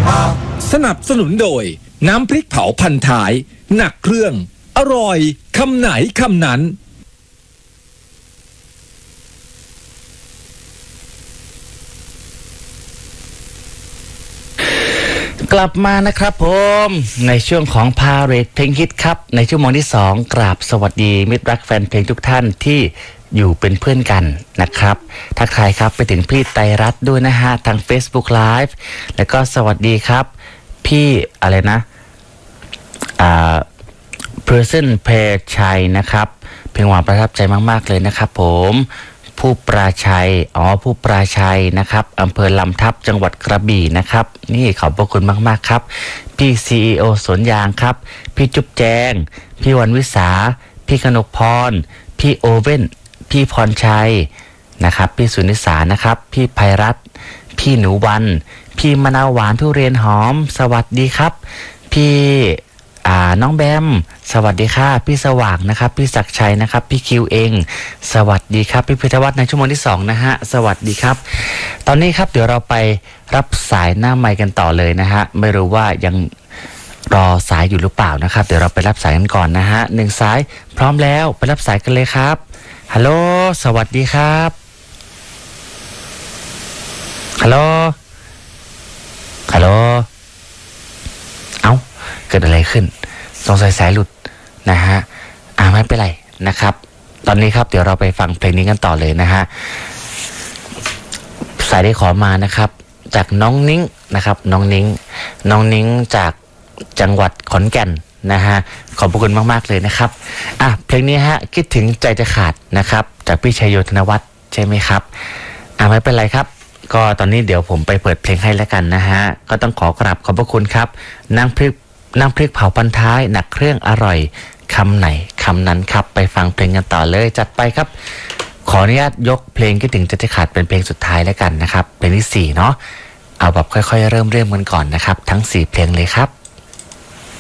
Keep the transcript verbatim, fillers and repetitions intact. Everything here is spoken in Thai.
สนับสนุนโดยน้ำพริกเผาพันท้ายหนักเครื่องอร่อยคำไหนคำนั้นกลับมานะครับผมในช่วงของพาเรทเพลงฮิตครับในชั่วโมงที่สองกราบสวัสดีมิตรรักแฟนเพลงทุกท่านที่อยู่เป็นเพื่อนกันนะครับทักทายครับไปถึงพี่ไตรรัตน์ด้วยนะฮะทาง Facebook Live แล้วก็สวัสดีครับพี่อะไรนะอ่า Person เพชัยนะครับเพลงหวานประทับใจมากๆเลยนะครับผมผู้ปราชัยอ๋อผู้ปราชัยนะครับอำเภอลำทับจังหวัดกระบี่นะครับนี่ขอบพระคุณมากๆครับพี่ ซี อี โอ สวนยางครับพี่จุ๊บแจงพี่วันวิสาพี่กนกพรพี่โอเว่นพี่พรชัยนะครับพี่สุนิสานะครับพี่ไพรัตน์พี่หนูวันพี่มะนาวหวานทุเรียนหอมสวัสดีครับพี่อ่าน้องแบมสวัสดีค่ะพี่สว่างนะครับพี่ศักดิ์ชัยนะครับพี่คิวเองสวัสดีครับพี่พิทวัฒน์ในชั่วโมงที่สองนะฮะสวัสดีครับตอนนี้ครับเดี๋ยวเราไปรับสายหน้าไมค์กันต่อเลยนะฮะไม่รู้ว่ายังรอสายอยู่หรือเปล่านะครับเดี๋ยวเราไปรับสายกันก่อนนะฮะหนึ่งสายพร้อมแล้วไปรับสายกันเลยครับฮัลโหลสวัสดีครับฮัลโหลฮัลโหลเอ้าเกิดอะไรขึ้นสงสัยสายหลุดนะฮะอ่าไม่เป็นไรนะครับตอนนี้ครับเดี๋ยวเราไปฟังเพลงนี้กันต่อเลยนะฮะสายได้ขอมานะครับจากน้องนิ้งนะครับน้องนิ้งน้องนิ้งจากจังหวัดขอนแก่นนะฮะขอบคุณมากๆเลยนะครับอ่ะเพลงนี้ฮะคิดถึงใจจะขาดนะครับจากพี่ชัยโยธนวัฒน์ใช่ไหมครับอ่ะไม่เป็นไรครับก็ตอนนี้เดี๋ยวผมไปเปิดเพลงให้แล้วกันนะฮะก็ต้องขอกราบขอบพระคุณครับน้ำพริกน้ำพริกเผาพันท้ายหนักเครื่องอร่อยคำไหนคำนั้นครับไปฟังเพลงกันต่อเลยจัดไปครับขออนุญาตยกเพลงคิดถึงใจจะขาดเป็นเพลงสุดท้ายแล้วกันนะครับเพลงที่สี่เนาะเอาแบบค่อยๆเริ่มเริ่มกันก่อนนะครับทั้งสี่เพลงเลยครับ